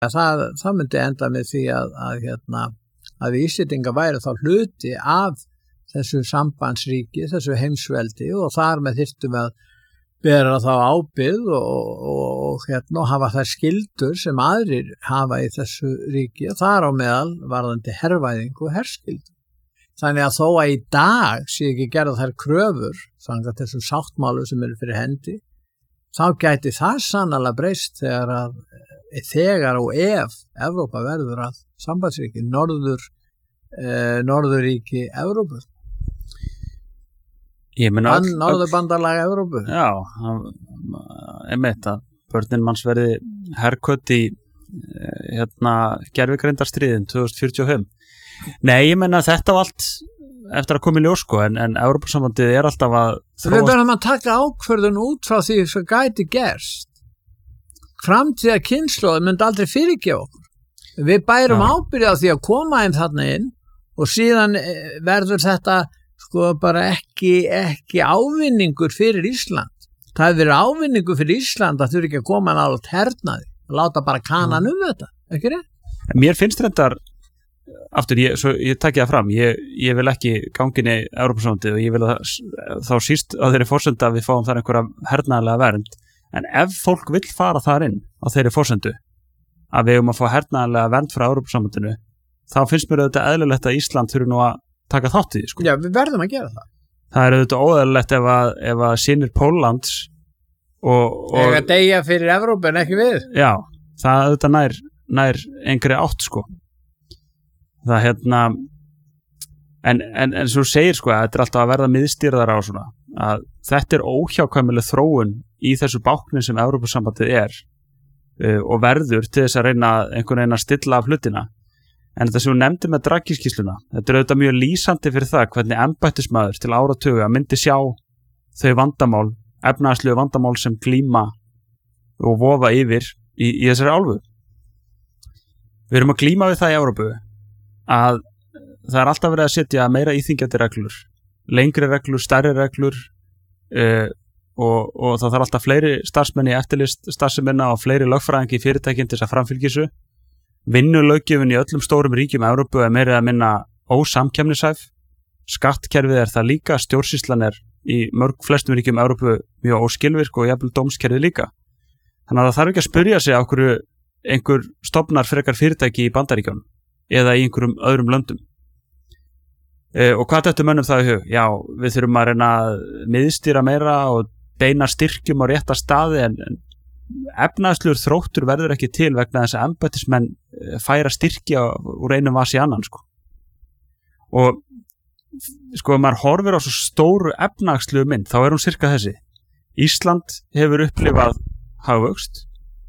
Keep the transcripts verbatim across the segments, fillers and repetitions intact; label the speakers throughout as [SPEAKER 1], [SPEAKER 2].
[SPEAKER 1] það, það myndi enda með því að, að, hérna, að Íslendingar væri þá hluti af þessu sambandsríki, þessu heimsveldi og þar með þyrftum að bera þá ábyrgð og, og, og, hérna, og hafa þær skyldur sem aðrir hafa í þessu ríki og þar á meðal varðandi hervæðingu og herskyldur. Þannig að þó að í dag sé ekki gerða þær kröfur, þannig að þessu sáttmálu sem eru fyrir hendi, þá gæti það sannarlega breyst þegar, að, þegar og ef Evrópa verður að sambandsríki, norður, eh, norðurríki Evrópu.
[SPEAKER 2] Ég meina
[SPEAKER 1] all, Norðurbandalag Evrópu.
[SPEAKER 2] Já, einmitt að börnin manns verði herkött í hérna gervigreindarstríðin tvö þúsund fjörutíu og fimm. Nei, ég meina þetta var allt eftir að koma í ljós sko, en, en Evrópusambandið er alltaf að
[SPEAKER 1] þróast. Við verðum að taka ákvörðun út frá því sem gæti gerst. Framtíða kynslóð myndi aldrei fyrirgefa okkur. Við bærum ja. ábyrgð á því að koma þeim þarna inn og síðan verður þetta sko bara ekki, ekki ávinningur fyrir Ísland. Það hefur verið ávinningur fyrir Ísland að þurfi ekki að koma nálægt hernaði, að láta bara kanan um þetta, ekki rétt?
[SPEAKER 2] Mér finnst reyndar, aftur, ég, svo, ég takki það fram, ég, ég vil ekki gangin í Evrópusambandið og ég vil að, þá síst að þeirri forsenda að við fáum þar einhverja hernaðarlega vernd, en ef fólk vill fara þar inn á þeirri forsendu að við um að fá hernaðarlega vernd frá Evrópusambandinu, þá finnst mér auðvitað eðlilegt að Ísland þurfi nú að taka þátt í því, sko.
[SPEAKER 1] Já, við verðum að gera það.
[SPEAKER 2] Það er auðvitað óeðlilegt ef að, ef að sínir Póllands og... og
[SPEAKER 1] Ega deyja fyrir Evrópu en ekki við.
[SPEAKER 2] Já, það auðvitað nær, nær engri átt, sko. Það hérna... En, en, en svo segir, sko, að þetta er alltaf að verða miðstýrðara á svona, að þetta er óhjákvæmileg þróun í þessu bákni sem Evrópusambandið er uh, og verður til þess að reyna einhvern veginn að stilla af hlutina. En þetta sem hún nefndi með Draghi-skýrsluna, þetta er auðvitað mjög lýsandi fyrir það hvernig embættismaður til áratuga myndi sjá þau vandamál, efnahagslegu vandamál sem glíma og vofa yfir í, í þessari álfu. Við erum að glíma við það í Evrópu að það er alltaf verið að setja meira íþyngjandi reglur, lengri reglur, stærri reglur uh, og, og það þarf alltaf fleiri starfsmenn í eftirlist starfseminna og fleiri lögfræðingi í fyrirtækin til þess að framfylgja þessu. Vinnulöggjöfin í öllum stórum ríkjum Evrópu er meira að minna ósamkeppnishæf. Skattkerfið er það líka, stjórnsýslan er í mörg flestum ríkjum Evrópu mjög óskilvirk og jafnvel dómskerfið líka. Þannig að það þarf ekki að spyrja sig á hverju einhver stofnar frekar fyrirtæki í Bandaríkjunum eða í einhverjum öðrum löndum. E, og hvað þetta mönnum það í hug? Já, við þurfum að reyna að miðstýra meira og beina styrkjum á rétta staði en, en efnaðslugur þróttur verður ekki til vegna þess að embættismenn færa styrkja úr einum vas í annan, sko. Og sko, ef maður horfir á svo stóru efnaðslugu mynd, þá er hún cirka þessi. Ísland hefur upplifað hagvöxt.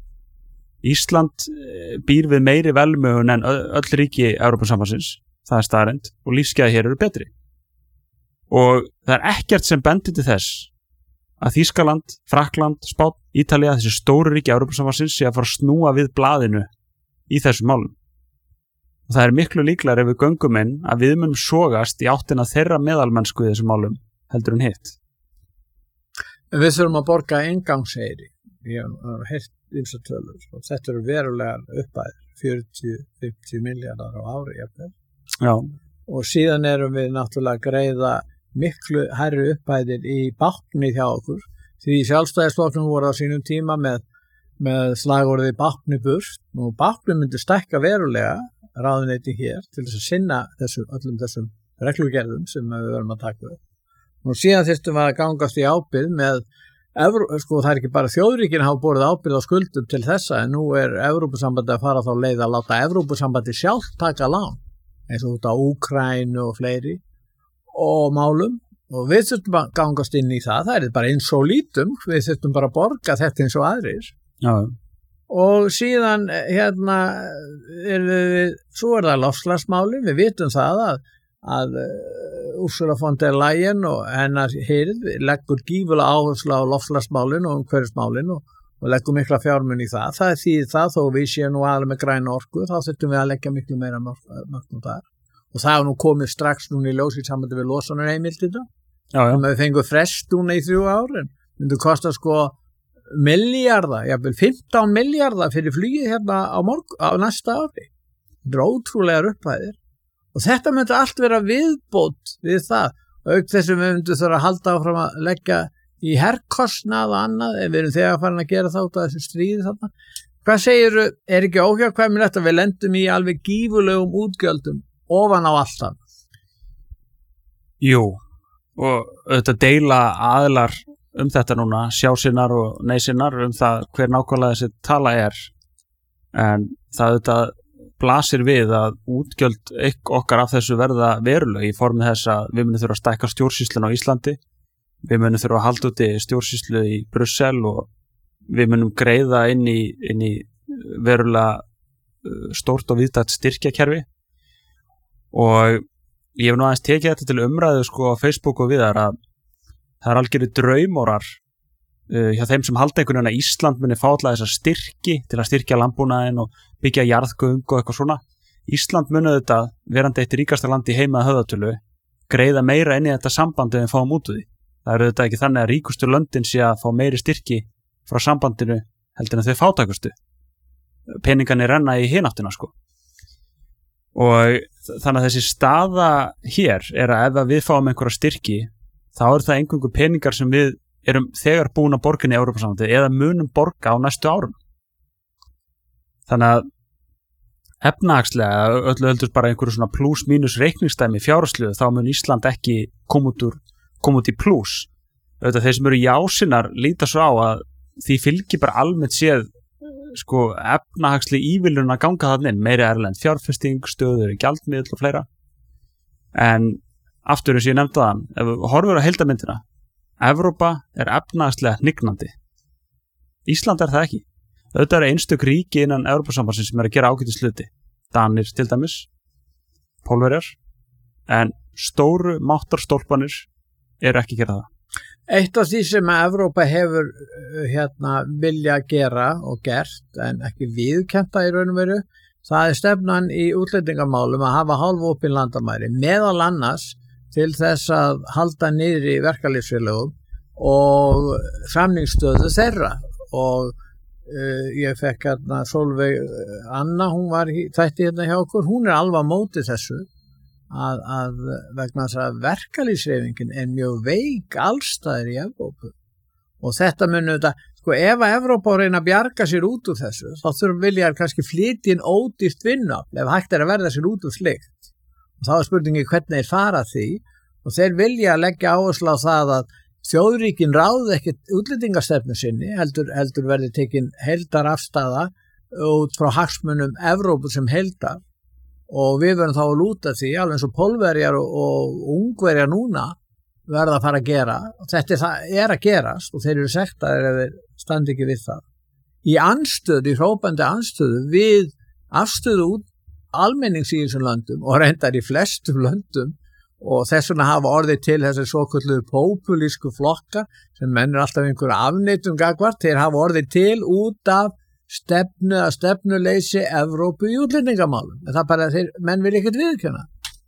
[SPEAKER 2] Ísland býr við meiri velmegun en öll ríki Evrópusambandsins, það er staðreynd, og lífsgæði hér eru betri. Og það er ekkert sem bendir til þess að Þýskaland, Frakkland, Spánn, Ítalía, þessi stóru ríki Evrópusambandsins sé að fara að snúa við blaðinu í þessum málum. Og það er miklu líklar ef við göngum inn að við munum sogast í áttina þeirra meðalmennsku í þessum málum heldur en hitt.
[SPEAKER 1] Við þurfum að borga ingangseyri. Ég hef heyrt ýmsar tölur og þetta eru verulegar upphæðir, fjörutíu til fimmtíu milljarðar á ári.
[SPEAKER 2] Já.
[SPEAKER 1] Og síðan erum við náttúrulega að greiða miklu hærri upphæðir í bákni hjá okkur. Því Sjálfstæðisflokknum voru á sínum tíma með, með slagorðið bákni burt. Nú bákni myndi stækka verulega ráðuneyti hér til þess að sinna þessu, öllum þessum reglugerðum sem við verðum að taka upp. Nú síðan þyrstum við að gangast í ábyrgð með, Evró, sko það er ekki bara þjóðríkin hafa borið ábyrgð á skuldum til þessa en nú er Evrópusambandi að fara þá leið að láta Evrópusambandi sjálf taka lán eins og út á Úkraínu og fleiri og málum og við þurftum að gangast inn í það, það er bara eins og lítum, við þurftum bara að borga þetta eins og aðrir. Já. Og síðan hérna er við, svo er það loftslagsmálin, við vitum það að, að Ursula von der Leyen og hennar hirð leggur gífulega áherslu á loftslagsmálin og umhverfismálin og, og leggur mikla fjármun í það. Það er því það þó við séum nú alveg með græna orku, þá þurftum við að leggja miklu meira mörgum þar. Og það er nú komið strax núna í ljós í sambandi við losunarheimildina. Já, já. Við fengum frest núna í þrjú ár en myndu kosta sko milljarða, jafnvel fimmtán milljarða fyrir flugið hérna á, morg, á næsta ári. Þetta er ótrúlegar upphæðir og þetta myndi allt vera viðbót við það. Auk þessum við myndum þurfa að halda áfram að leggja í herkostnað og annað en við erum þegar farin að gera þátt að þessu stríði þarna. Hvað segirðu, er ekki óhjákvæmilegt að við lendum í alveg gífurlegum útgjöldum ofan á allt það?
[SPEAKER 2] Jú, og auðvitað deila aðilar um þetta núna, sjásinnar og neysinnar um það hver nákvæmlega þessi tala er. En það auðvitað blasir við að útgjöld okkar af þessu verða veruleg í formið þess að við munum þurfa að stækka stjórnsýslun á Íslandi, við munum þurfa að halda úti stjórnsýslu í Brussel og við munum greiða inn í, inn í verulega stórt og víðtækt styrkjakerfi og ég hef nú aðeins tekið þetta til umræðu sko á Facebook og viðar að það er algjörði draumórar uh, hjá þeim sem halda einhvern veginn að Ísland muni fá alltaf þessa styrki til að styrkja landbúnaðinn og byggja jarðgöng og eitthvað svona. Ísland muni þetta verandi eitt ríkasta land í heima að höfðatölu greiða meira inn í þetta sambandi en við fáum út úr því. Það er þetta ekki þannig að ríkustu löndin sé að fá meiri styrki frá sambandinu heldur en þau fátækustu. Peningarnir renna í hináttina sko. Og þannig að þessi staða hér er að ef við fáum einhverja styrki þá er það einhverjum peningar sem við erum þegar búin að borga inn í Evrópusambandið eða munum borga á næstu árum. Þannig að efnahagslega öllu heldur bara einhverju svona plus mínus reikningsdæmi fjárhagslega þá mun Ísland ekki koma út, úr, koma út í plus. Þeir sem eru jásinnar líta svo á að því fylgir bara almennt séð sko efnahagsli ívilun að ganga þarna inn, meiri erlend fjárfesting, stöður í gjaldmiðl og fleira. En aftur eins og ég nefndi þann, ef við horfum á heildarmyndina, Evrópa er efnahagslega hnignandi. Ísland er það ekki. Þetta eru einstök ríki innan Evrópusambandsins sem er að gera ágætis hluti. Danir til dæmis, Pólverjar, en stóru máttarstólpanir eru ekki að gera það.
[SPEAKER 1] Eitt af því sem að Evrópa hefur hérna vilja gera og gert en ekki viðurkennta í raun og veru, það er stefnan í útlendingamálum að hafa hálfopin landamæri, meðal annars til þess að halda niður í verkalýðsfélögum og samningsstöðu þeirra og uh, ég fekk hérna Sólveig Anna, hún var í þætti hérna hjá okkur, hún er alveg á móti þessu Að, að vegna þess að verkalýðshreyfingin er mjög veik allstaðir í Evrópu og þetta munu þetta, sko ef að Evrópa reyna að bjarga sér út úr þessu þá þurfum vilja kannski flytja inn ódýrt vinnuafl ef hægt er að verða sér út úr slikt og þá er spurningi hvernig þeir fara því og þeir vilja leggja áherslu á það að þjóðríkin ráði ekkert útlendingastefnu sinni heldur, heldur verði tekin heildar afstaða út frá hagsmunum Evrópu sem heildar og við verðum þá að lúta því alveg eins og Pólverjar og, og Ungverjar núna verða að fara að gera og þetta er, það, er að gerast og þeir eru sektaðir ef þeir standi ekki við það í anstöðu, í hrópandi anstöðu við afstöðu út almennings í þessum löndum og reyndar í flestum löndum og þess vegna hafa orðið til þessar svokölluðu populísku flokka sem menn er alltaf einhverja afneitum gagvart, þeir hafa orðið til út af stefnu að stefnuleysi Evrópu í útlendingamálum. En það bara þeir menn vil ekkert viðurkenna.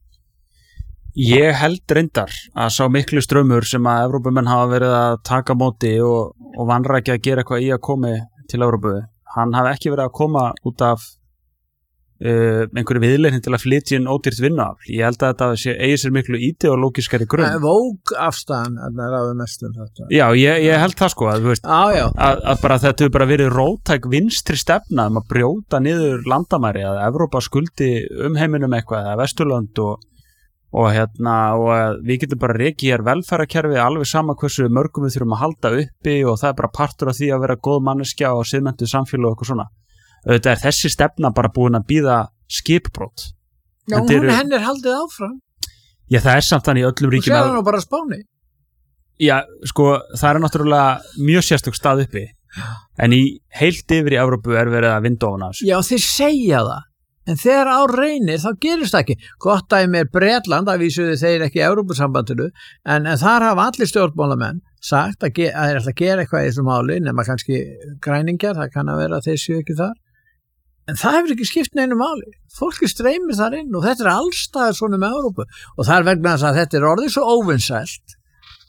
[SPEAKER 2] Ég held reyndar að sá miklu strömmur sem að Evrópumenn hafa verið að taka móti og, og vanrækja að gera eitthvað í að komi til Evrópu. Hann hafi ekki verið að koma út af uh, einhverju viðleikni til að flytja inn ódýrt vinnuafl. Ég held að þetta sé, eigi sér miklu ideológiskari grunn.
[SPEAKER 1] Það er vók afstæðan að það ráði mestum þetta.
[SPEAKER 2] Já, ég, ég held það sko að, þú veist,
[SPEAKER 1] á,
[SPEAKER 2] að, að bara þetta hefur bara verið róttæk vinstri stefna um að brjóta niður landamæri að Evrópa skuldi um heiminum eitthvað eða Vesturlönd og, og hérna og að við getum bara rekið hér velferðarkerfi alveg sama hversu mörgum við þurfum að halda uppi og það er bara partur af því að vera góð manneskja og siðmenntuð samfélag og eitthvað svona. Þetta er þessi stefna bara búin að bíða skipbrot.
[SPEAKER 1] Já, hún eru, henn er haldið áfram.
[SPEAKER 2] Já, það er samt þannig í öllum ríkjum.
[SPEAKER 1] Þú séð hann bara Spáni.
[SPEAKER 2] Já, sko, það er náttúrulega mjög sérstök stað uppi. En í heilt yfir í Evrópu er verið að vinda ofan á þessu.
[SPEAKER 1] Já, þeir segja það. En þegar á reynir, þá gerist það ekki. Gott dæmi er Bretland, að vísuðu þeir ekki í Evrópusambandinu, en, en þar hafa allir stjórnmálamenn sagt að, ge, að þeir ætla að gera eitthvað í þessu máli, nema kannski græningjar, það kann að vera að þeir séu ekki þar. En það hefur ekki skipt neinu máli. Fólki streymir þar inn og þetta er allstaðar svona með Evrópu. Og það er vegna þess að þetta er orðið svo óvinsælt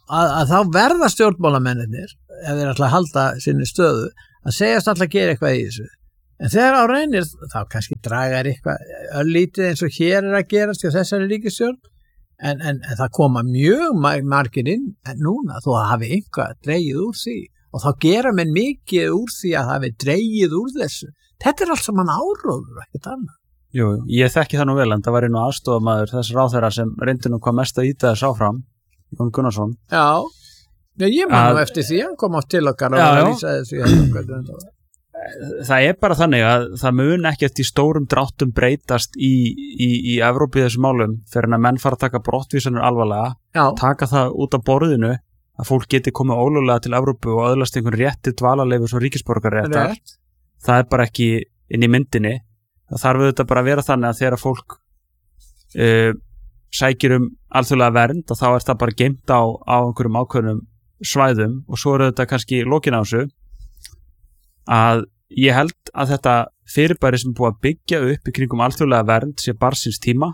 [SPEAKER 1] að, að þá verða stjórnmálamennir ef þeir ætla að halda sinni stöðu að segjast alltaf að gera eitthvað í þessu en þegar á reynir þá kannski dragar eitthvað örlítið eins og hér er að gerast hjá þessari ríkisstjórn en, en, en það koma mjög margir inn en núna þó að hafi einhvað dregið úr því og þá gera menn mikið úr því að hafi dregið úr þessu þetta er allt saman áróður ekkert annað.
[SPEAKER 2] Jú, ég þekki það nú vel en það var einu aðstofamaður þess ráðherra sem reyndi nú hvað mest að íta þess áfram Jón Gunnarsson.
[SPEAKER 1] Já, ég man nú eftir því hann kom átt til okkar og að lýsa þessu.
[SPEAKER 2] Það er bara þannig að það mun ekkert í stórum dráttum breytast í, í, í Evrópu í þessum málum fyrir að menn fara að taka brottvísanir alvarlega, Já. taka það út af borðinu að fólk geti komið ólöglega til Evrópu og öðlast einhvern rétti dvalarleyfis og ríkisborgarréttar. Rétt. Það er bara ekki inn í myndinni. Það þarf auðvitað bara að vera þannig að þegar fólk uh, sækir um alþjóðlega vernd og þá er það bara geymt á, á einhverjum ákveðnum svæðum og svo er auðvitað kannski lokin á þessu að ég held að þetta fyrirbæri sem er búið að byggja upp í kringum alþjóðlega vernd sé barnsins tíma.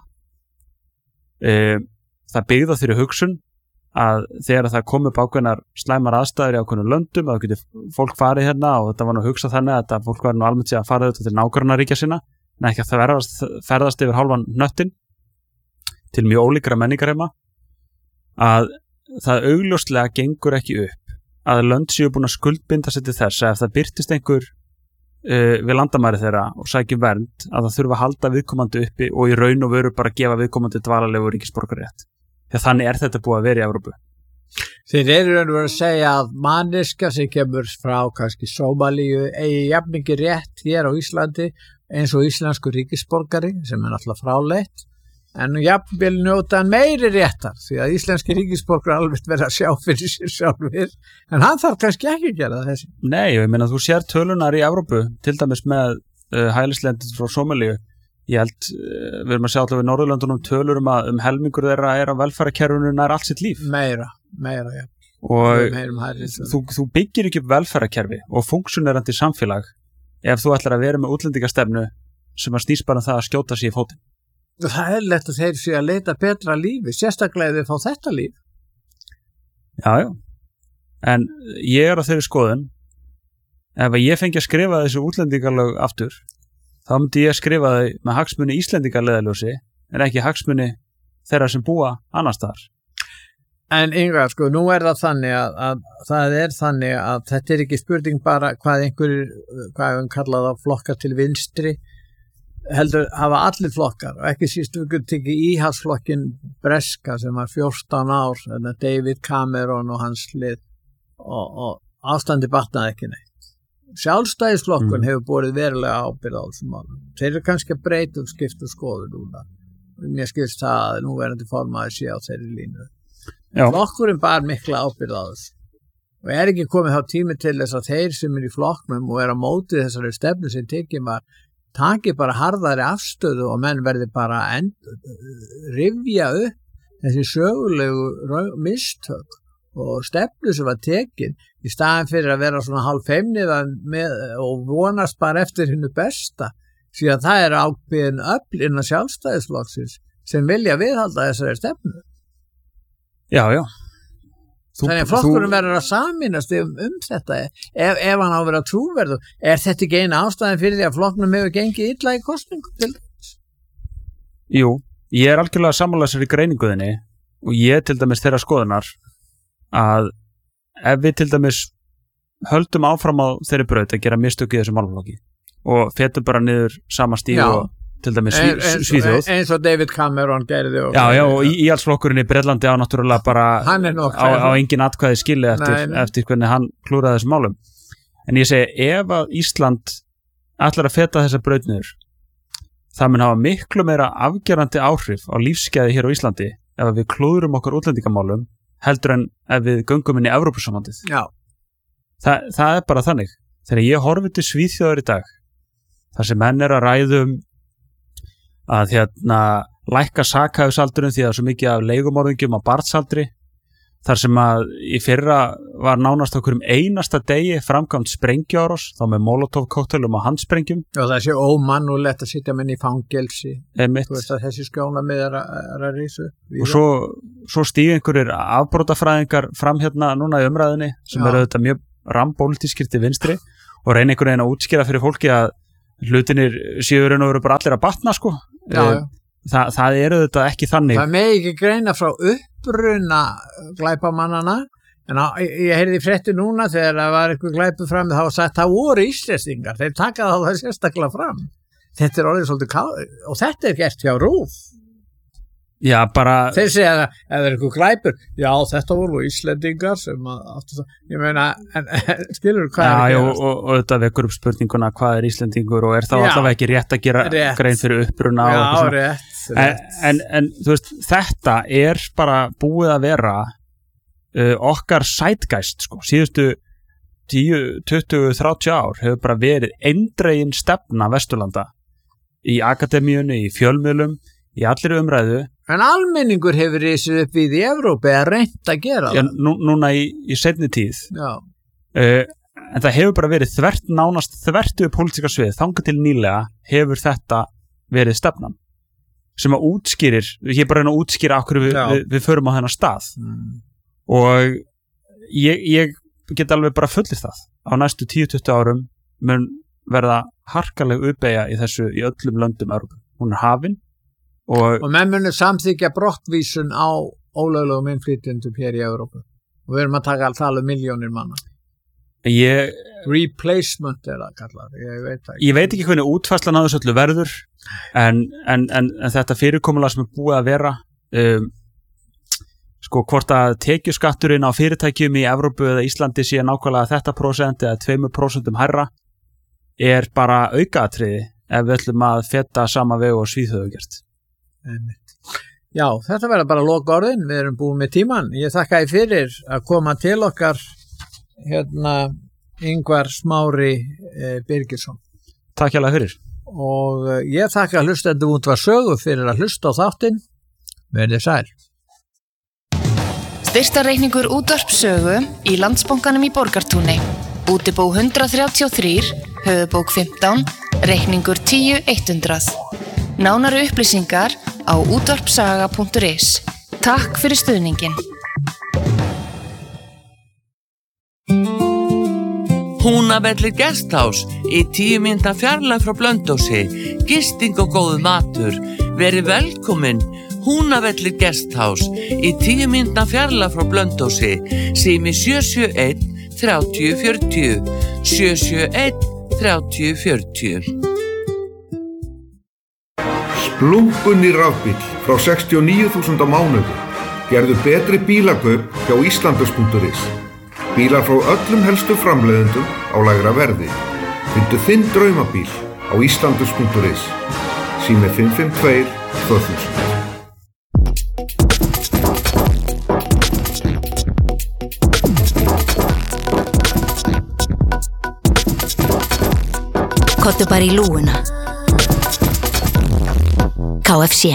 [SPEAKER 2] Uh, það byggða þeirri hugsun að þegar það kom upp ákveðnar slæmar aðstæður í ákveðnum löndum að það getur fólk farið hérna og þetta var nú hugsað þannig að þetta fólk var nú almennt sé að fara þetta til nágrannaríkja sinna en ekki að það verðast, ferðast yfir hálfan hnöttin til mjög ólíkra menningarheima að það augljóslega gengur ekki upp að lönd séu búin að skuldbinda sig til þess að ef það birtist einhver uh, við landamæri þeirra og sækjum vernd að það þurfa að halda viðkomandi uppi og í raun og veru bara gefa viðkomandi dvalarleyfi ríkisborgarrétt. Þegar þannig er þetta búið að vera í Evrópu.
[SPEAKER 1] Þeir eru að vera að segja að manniska sem kemur frá kannski Sómalíu eigi jafn mikið rétt hér á Íslandi eins og íslensku ríkisborgari sem er alltaf fráleitt en jafnvel njóta meiri réttar því að íslenski ríkisborgar alveg verða að sjá fyrir sér sjálfur en hann þarf kannski ekki að gera þessi.
[SPEAKER 2] Nei, ég meina þú sér tölunar í Evrópu til dæmis með uh, hælisleitendur frá Sómalíu. Ég held, við erum að sjá allavega í Norðurlöndunum tölur um að um helmingur þeirra er á velferðarkerfinu nær allt sitt líf.
[SPEAKER 1] Meira, meira, já.
[SPEAKER 2] Og þú, þú byggir ekki upp velferðarkerfi og funksjonerandi samfélag ef þú ætlar að vera með útlendingastefnu sem að snýst bara það að skjóta sig í fótinn.
[SPEAKER 1] Það er lett að þeir sé að leita betra lífi, sérstaklega ef þau fá þetta líf.
[SPEAKER 2] Já, já. En ég er á þeirri skoðun, ef ég fengi að skrifa þessu útlendingalög aftur, þá myndi ég skrifa þau með hagsmuni Íslendinga leiðarljósi en ekki hagsmuni þeirra sem búa annars staðar.
[SPEAKER 1] En Ingvar, sko, nú er það þannig að, að það er þannig að þetta er ekki spurning bara hvað einhverjir, hvað við kallað á flokkar til vinstri, heldur hafa allir flokkar og ekki síst við getum tekið íhaldsflokkin breska sem var fjórtán ár, David Cameron og hans lið og, og ástandi batnaði ekki neitt. Sjálfstæðisflokkun mm. hefur borið verulega ábyrgð á þessum málum. Þeir eru kannski að breyta og skipta skoður núna. Mér skilst það að nú verðandi formaður sé á þeirri línu. Já. Flokkurinn bar mikla ábyrgð á þessu. Og er ekki komið þá tími til þess að þeir sem er í flokknum og er á móti þessari stefnu sem tekið var, taki bara harðari afstöðu og menn verði bara end, rifja upp þessi sögulegu mistök og stefnu sem var tekin í staðin fyrir að vera svona hálf feimniðan með og vonast bara eftir hinnu besta síðan það er ákveðin öfl innan sjálfstæðisflokksins sem vilja viðhalda þessari stefnu.
[SPEAKER 2] Já, já.
[SPEAKER 1] Þú, Þannig að flokkurinn verður að samínast um, um þetta ef, ef hann á að vera trúverðu. Er þetta ekki eina ástæðin fyrir því að flokknum hefur gengið illa í kosningu til þess?
[SPEAKER 2] Jú, ég er algjörlega sammála þessari greininguðinni og ég til dæmis þeirra skoðunar að ef við til dæmis höldum áfram á þeirri braut að gera mistök í þessu málflokki og fetum bara niður sama stíg og til dæmis sví,
[SPEAKER 1] eins,
[SPEAKER 2] Svíþjóð
[SPEAKER 1] eins og David Cameron gerði og
[SPEAKER 2] já, já, og í, í allsflokkurinn í Bretlandi á náttúrulega bara á, á engin atkvæði skilið eftir, nei, nei. eftir hvernig hann klúraði þessum málum en ég segi ef að Ísland ætlar að feta þessa braut niður það mun hafa miklu meira afgerandi áhrif á lífsgæði hér á Íslandi ef við klúðurum okkar útlendingamálum heldur en ef við göngum inn í Evrópusambandið.
[SPEAKER 1] Já.
[SPEAKER 2] Þa, það er bara þannig. Þegar ég horfi til Svíþjóðar í dag, þar sem menn er að ræðum að hérna lækka sakhæfisaldurinn því að það er svo mikið af leigumorðingjum á barnsaldri þar sem að í fyrra var nánast okkur um einasta degi framkvæmt sprengjuárás, þá með molotov kokteilum og handsprengjum.
[SPEAKER 1] Og það sé ómannulegt að sitja menn í fangelsi.
[SPEAKER 2] Einmitt.
[SPEAKER 1] Þú veist að þessi skjónamið er að rísu.
[SPEAKER 2] Og svo, svo stíg einhverjir afbrotafræðingar fram hérna núna í umræðinni sem eru auðvitað mjög rambólítískir til vinstri og reyna einhvern veginn að útskýra fyrir fólki að hlutinir séu raun og veru bara allir að batna sko.
[SPEAKER 1] Já, já.
[SPEAKER 2] Þa, það eru þetta ekki þannig.
[SPEAKER 1] Það megi ekki greina frá uppruna glæpamannana, en á, ég heyrði í fréttu núna þegar það var eitthvað glæpu fram, þá var sagt það voru íslendingar, þeir taka það það sérstaklega fram. Þetta er orðið svolítið ká... og þetta er gert hjá RÚV.
[SPEAKER 2] Já, bara...
[SPEAKER 1] Þeir segja að ef það er eitthvað glæpur, já, þetta voru íslendingar sem að, ég meina, en, skilur hvað
[SPEAKER 2] já,
[SPEAKER 1] er að
[SPEAKER 2] gera? Já, og, og þetta vekur upp spurninguna hvað er íslendingur og er þá allavega ekki rétt að gera rétt. Grein fyrir uppruna
[SPEAKER 1] já,
[SPEAKER 2] og
[SPEAKER 1] rétt, rétt.
[SPEAKER 2] En, en, en þú veist, þetta er bara búið að vera uh, okkar sætgæst, sko, síðustu tíu, tuttugu, þrjátíu ár hefur bara verið eindregin stefna Vesturlanda í akademíunni, í fjölmiðlum, í allir umræðu.
[SPEAKER 1] En almenningur hefur risið upp við í Evrópu að reynda að gera það.
[SPEAKER 2] Já, nú, núna í, í seinni tíð.
[SPEAKER 1] Já.
[SPEAKER 2] Uh, en það hefur bara verið þvert, nánast þvertu pólitíska svið, þangað til nýlega hefur þetta verið stefnan. Sem að útskýrir, ég er bara að útskýra okkur við, við, við förum á þennan stað. Mm. Og ég, ég get alveg bara fullir það. Á næstu tíu til tuttugu árum mun verða harkaleg uppeyja í þessu í öllum löndum Evrópu. Hún er hafin. Og,
[SPEAKER 1] og menn munir samþykja brottvísun á ólöglegum innflytjendum hér í Evrópu og við erum að taka alltaf alveg miljónir manna.
[SPEAKER 2] Ég,
[SPEAKER 1] replacement er það kallað, ég veit ekki.
[SPEAKER 2] Ég veit ekki hvernig útfærslan á þessu öllu verður en, en, en, en þetta fyrirkomulag sem er búið að vera um, sko hvort að tekjuskatturinn á fyrirtækjum í Evrópu eða Íslandi sé nákvæmlega þetta prósent eða tveimur prósentum hærra er bara aukaatriði ef við ætlum að feta sama veg og Svíþjóð hefur gert.
[SPEAKER 1] Já, þetta verður bara loka orðin, við erum búin með tíman. Ég þakka þér fyrir að koma til okkar hérna Ingvar Smári eh, Birgisson.
[SPEAKER 2] Takk hérlega fyrir.
[SPEAKER 1] Og eh, ég þakka hlustendum Útvarp Sögu fyrir að hlusta á þáttinn. Verðið sæl.
[SPEAKER 3] Styrktarreikningur Útvarp Sögu í Landsbankanum í Borgartúni. Útibú hundrað þrjátíu og þrjú, höfuðbók fimmtán, reikningur tíu hundrað. Nánari upplýsingar á útvarpsaga punktur is. Takk fyrir stuðningin.
[SPEAKER 4] Húnavellir Guesthouse í tíu mínútna fjarlægð frá Blönduósi. Gisting og góður matur. Verið velkomin. Húnavellir Guesthouse í tíu mínútna fjarlægð frá Blönduósi. Sími sjö sjö einn, þrjátíu, fjörutíu. sjö sjö einn, þrjátíu, fjörutíu.
[SPEAKER 5] Splunkunni rafbíll frá sextíu og níu þúsund á mánuði. Gerðu betri bílakaup hjá Íslandus punktur is. Bílar frá öllum helstu framleiðendum á lægra verði. Fyndu þinn draumabíl á Íslandus punktur is. Sími fimm fimm tvö, tvö þúsund.
[SPEAKER 6] Kottu bara í lúguna. K F C.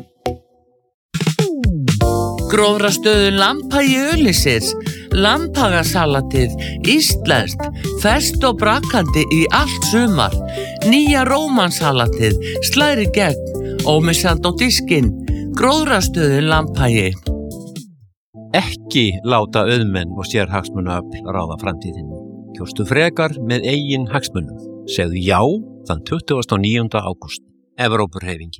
[SPEAKER 4] Grófrastöðu Lambhagi Öllisis. Lambhagasalatið, íslenskt, ferskt og brakandi í allt sumar. Nýja rómansalatið, slæri gegn, ómissandi á diskinn. Grófrastöðu Lambhagi.
[SPEAKER 7] Ekki láta auðmenn og sérhagsmunaöfl ráða framtíðinni. Kjóstu frekar með eigin hagsmunum. Segðu já þann tuttugasta og níunda ágúst. Evrópuhreyfingin.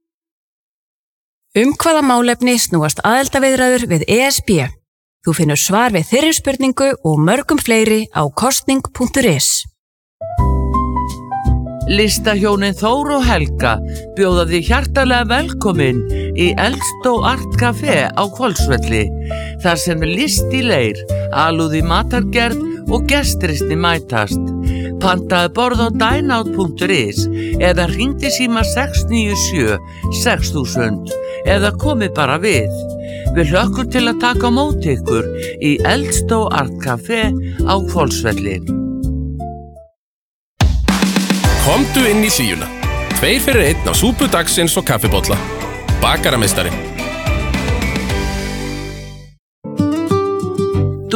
[SPEAKER 6] Um hvaða málefni snúast aðildarviðræður við E S B? Þú finnur svar við þeirri spurningu og mörgum fleiri á kosning punktur is.
[SPEAKER 4] Listahjónin Þór og Helga bjóða þig hjartalega velkomin í Eldstó Art Café á Hvolsvelli. Þar sem er list í leir, alúð í matargerð og gestristi mætast. Pantaðu borð á dineout punktur is eða hringdu í síma sex níu sjö, sex þúsund eða komið bara við. Við hlökkum til að taka á móti ykkur í Eldstó Art Café á Hvolsvelli.
[SPEAKER 8] Komdu inn í hlýjuna. Tveir fyrir einn á súpu dagsins og kaffibolla. Bakarameistarinn.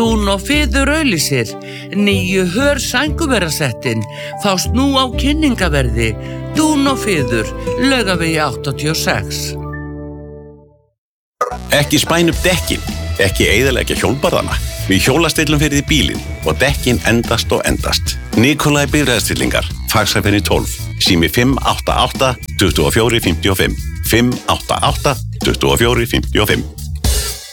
[SPEAKER 4] Dún og Fiður auglýsir. Nýju hör sænguverasettin fást nú á kynningaverði. Dún og Fiður, Laugavegi áttatíu og sex.
[SPEAKER 9] Ekki spæna upp dekkin, ekki eyðileggja hjólbarðana. Við hjólastillum fyrir því bílinn og dekkin endast og endast. Nikolai bifreiðastillingar, Faxaferði tólf, sími fimm átta átta, tuttugu og fjögur fimmtíu og fimm, fimm átta átta, tuttugu og fjögur fimmtíu og fimm.